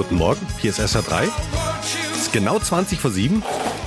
Guten Morgen, hier ist SR3. Es ist genau 20 vor 7.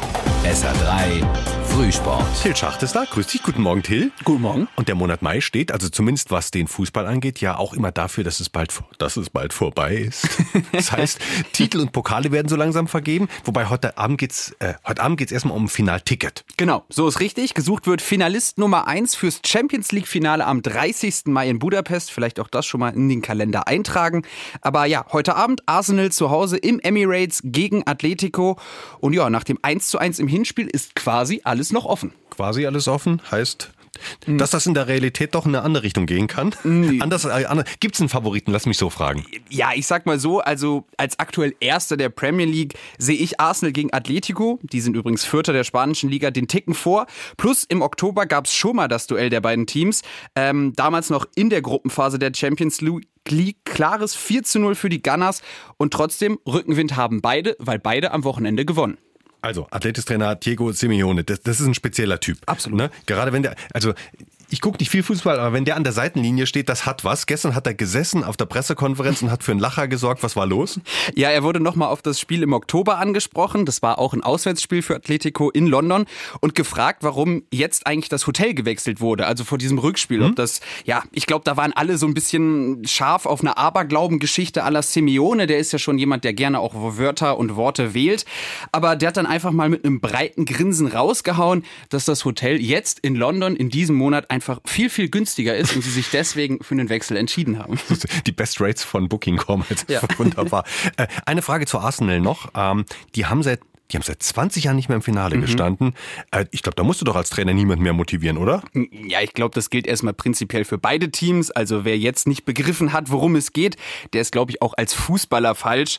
SR3 Frühsport. Till Schacht ist da. Grüß dich. Guten Morgen, Till. Guten Morgen. Und der Monat Mai steht, also zumindest was den Fußball angeht, ja auch immer dafür, dass es bald vorbei ist. Das heißt, Titel und Pokale werden so langsam vergeben. Wobei heute Abend geht's erstmal um ein Finalticket. Genau, so ist richtig. Gesucht wird Finalist Nummer 1 fürs Champions League Finale am 30. Mai in Budapest. Vielleicht auch das schon mal in den Kalender eintragen. Aber ja, heute Abend Arsenal zu Hause im Emirates gegen Atletico. Und ja, nach dem 1:1 im Hinspiel ist quasi alles noch offen. Quasi alles offen, heißt, dass das in der Realität doch in eine andere Richtung gehen kann. Gibt es einen Favoriten? Lass mich so fragen. Ja, ich sag mal so, also als aktuell Erster der Premier League sehe ich Arsenal gegen Atletico. Die sind übrigens Vierter der spanischen Liga, den Ticken vor. Plus im Oktober gab es schon mal das Duell der beiden Teams. Damals noch in der Gruppenphase der Champions League. Klares 4:0 für die Gunners. Und trotzdem, Rückenwind haben beide, weil beide am Wochenende gewonnen. Also, Athletic-Trainer Diego Simeone, das ist ein spezieller Typ. Absolut. Ne? Gerade wenn ich gucke nicht viel Fußball, aber wenn der an der Seitenlinie steht, das hat was. Gestern hat er gesessen auf der Pressekonferenz und hat für einen Lacher gesorgt. Was war los? Ja, er wurde nochmal auf das Spiel im Oktober angesprochen. Das war auch ein Auswärtsspiel für Atletico in London. Und gefragt, warum jetzt eigentlich das Hotel gewechselt wurde. Also vor diesem Rückspiel. Ob das, ich glaube, da waren alle so ein bisschen scharf auf eine Aberglaubengeschichte à la Simeone. Der ist ja schon jemand, der gerne auch Wörter und Worte wählt. Aber der hat dann einfach mal mit einem breiten Grinsen rausgehauen, dass das Hotel jetzt in London in diesem Monat einfach viel, viel günstiger ist und sie sich deswegen für einen Wechsel entschieden haben. Die Best Rates von Booking.com. Ja. Wunderbar. Eine Frage zu Arsenal noch. Die haben seit 20 Jahren nicht mehr im Finale gestanden. Ich glaube, da musst du doch als Trainer niemand mehr motivieren, oder? Ja, ich glaube, das gilt erstmal prinzipiell für beide Teams. Also wer jetzt nicht begriffen hat, worum es geht, der ist, glaube ich, auch als Fußballer falsch.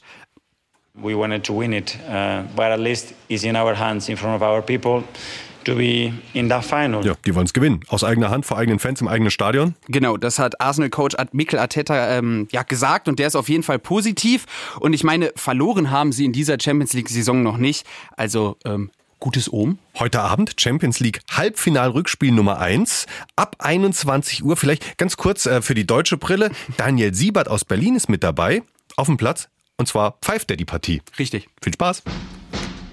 We wanted to win it, but at least it's in our hands, in front of our people, to be in that final. Ja, die wollen es gewinnen. Aus eigener Hand, vor eigenen Fans, im eigenen Stadion. Genau, das hat Arsenal-Coach Mikel Arteta gesagt und der ist auf jeden Fall positiv. Und ich meine, verloren haben sie in dieser Champions-League-Saison noch nicht. Also gutes Omen. Heute Abend Champions League Halbfinal-Rückspiel Nummer 1. Ab 21 Uhr, vielleicht ganz kurz für die deutsche Brille. Daniel Siebert aus Berlin ist mit dabei, auf dem Platz. Und zwar pfeift er die Partie. Richtig. Viel Spaß.